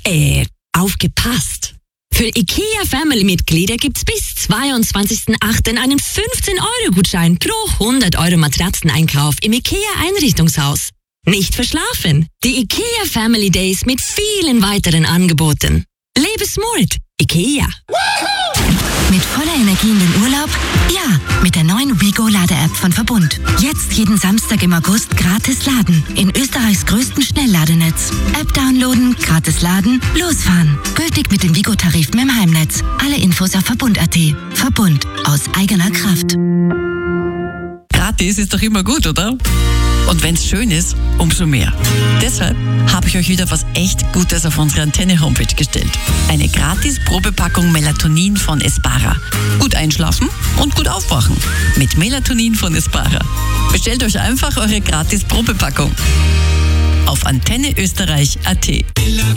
Aufgepasst! Für IKEA-Family-Mitglieder gibt's bis 22.08. einen 15-Euro-Gutschein pro 100 Euro Matratzeneinkauf im IKEA-Einrichtungshaus. Nicht verschlafen! Die IKEA Family Days mit vielen weiteren Angeboten. Lebe smart! IKEA. Mit voller Energie in den Urlaub? Ja, mit der neuen WeGo-Lade-App von Verbund. Jetzt jeden Samstag im August gratis laden. In Österreichs größten Schnellladenetz. App downloaden, gratis laden, losfahren. Gültig mit dem WeGo-Tarif im Heimnetz. Alle Infos auf Verbund.at. Verbund. Aus eigener Kraft. Gratis ist doch immer gut, oder? Und wenn es schön ist, umso mehr. Deshalb habe ich euch wieder was echt Gutes auf unsere Antenne-Homepage gestellt. Eine gratis Probepackung Melatonin von Espara. Gut einschlafen und gut aufwachen. Mit Melatonin von Espara. Bestellt euch einfach eure gratis Probepackung auf antenneösterreich.at.